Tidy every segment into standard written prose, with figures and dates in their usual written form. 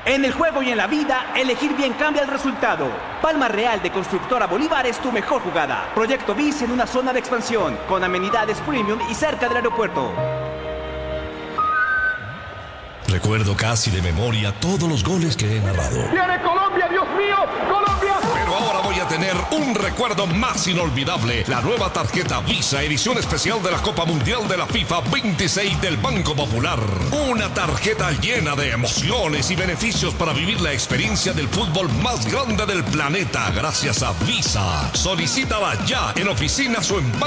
En el juego y en la vida, elegir bien cambia el resultado. Palma Real de Constructora Bolívar es tu mejor jugada. Proyecto BIS en una zona de expansión, con amenidades premium y cerca del aeropuerto. Recuerdo casi de memoria todos los goles que he narrado. ¡Viene Colombia, Dios mío! ¡Colombia! Pero ahora voy a tener un recuerdo más inolvidable. La nueva tarjeta Visa, edición especial de la Copa Mundial de la FIFA 26 del Banco Popular. Una tarjeta llena de emociones y beneficios para vivir la experiencia del fútbol más grande del planeta gracias a Visa. Solicítala ya en oficinas o en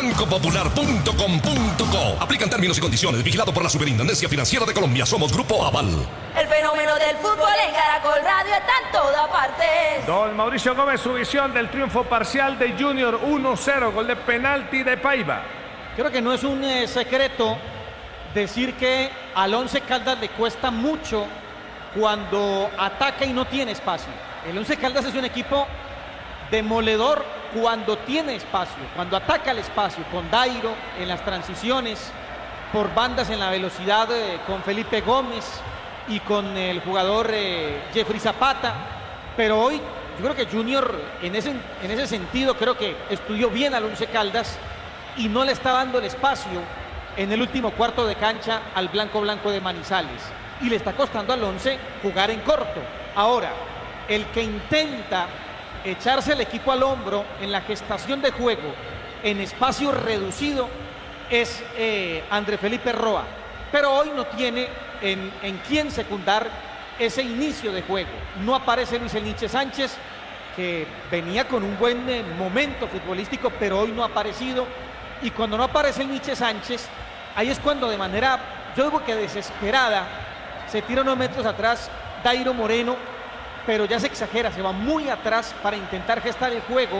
bancopopular.com.co. Aplican términos y condiciones. Vigilado por la Superintendencia Financiera de Colombia. Somos Grupo Aval. El fenómeno del fútbol en Caracol Radio está en toda parte. Don Mauricio Gómez, su visión del triunfo parcial de Junior 1-0, gol de penalti de Paiva. Creo que no es un secreto decir que al Once Caldas le cuesta mucho cuando ataca y no tiene espacio. El Once Caldas es un equipo demoledor cuando tiene espacio, cuando ataca el espacio, con Dairo en las transiciones, por bandas en la velocidad con Felipe Gómez y con el jugador Jeffrey Zapata. Pero hoy yo creo que Junior en ese sentido creo que estudió bien al Once Caldas y no le está dando el espacio en el último cuarto de cancha al blanco de Manizales, y le está costando al Once jugar en corto. Ahora, el que intenta echarse el equipo al hombro en la gestación de juego en espacio reducido es André Felipe Roa, pero hoy no tiene en quién secundar ese inicio de juego. No aparece Luis Elniche Sánchez, que venía con un buen momento futbolístico, pero hoy no ha aparecido. Y cuando no aparece Elniche Sánchez, ahí es cuando de manera, yo digo que desesperada, se tira unos metros atrás Dairo Moreno, pero ya se exagera, se va muy atrás para intentar gestar el juego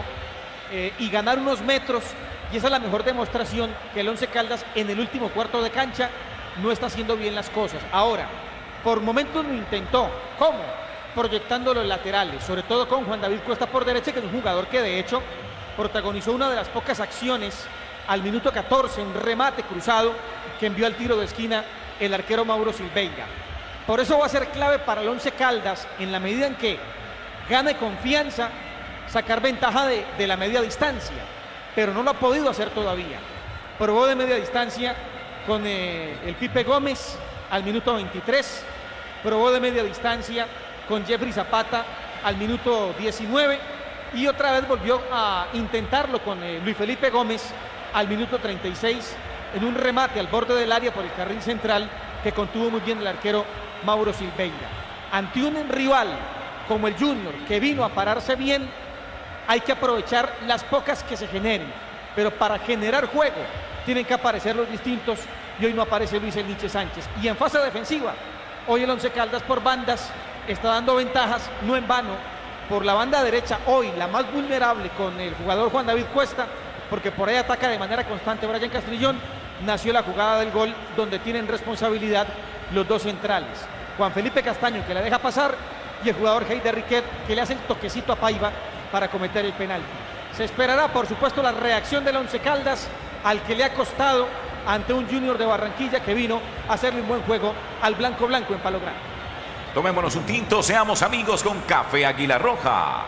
y ganar unos metros. Y esa es la mejor demostración que el Once Caldas en el último cuarto de cancha no está haciendo bien las cosas. Ahora, por momentos lo intentó. ¿Cómo? Proyectando los laterales, sobre todo con Juan David Cuesta por derecha, que es un jugador que de hecho protagonizó una de las pocas acciones al minuto 14, un remate cruzado que envió al tiro de esquina el arquero Mauro Silveira. Por eso va a ser clave para el Once Caldas, en la medida en que gane confianza, sacar ventaja de la media distancia, pero no lo ha podido hacer todavía. Probó de media distancia con el Pipe Gómez al minuto 23, probó de media distancia con Jeffrey Zapata al minuto 19 y otra vez volvió a intentarlo con Luis Felipe Gómez al minuto 36 en un remate al borde del área por el carril central que contuvo muy bien el arquero Mauro Silveira. Ante un rival como el Junior, que vino a pararse bien, hay que aprovechar las pocas que se generen, pero para generar juego tienen que aparecer los distintos, y hoy no aparece Luis Elniche Sánchez. Y en fase defensiva, hoy el Once Caldas por bandas está dando ventajas, no en vano, por la banda derecha, hoy la más vulnerable con el jugador Juan David Cuesta, porque por ahí ataca de manera constante Brian Castrillón. Nació la jugada del gol donde tienen responsabilidad los dos centrales, Juan Felipe Castaño, que la deja pasar, y el jugador Heider Riquet, que le hace el toquecito a Paiva para cometer el penalti. Se esperará, por supuesto, la reacción del Once Caldas, al que le ha costado ante un Junior de Barranquilla que vino a hacerle un buen juego al blanco en Palo Grande. Tomémonos un tinto, seamos amigos con Café Águila Roja.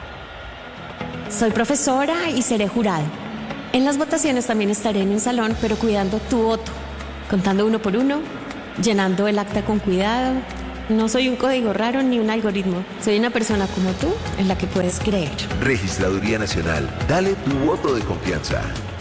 Soy profesora y seré jurado. En las votaciones también estaré en un salón, pero cuidando tu voto, contando uno por uno, llenando el acta con cuidado. No soy un código raro ni un algoritmo. Soy una persona como tú en la que puedes creer. Registraduría Nacional. Dale tu voto de confianza.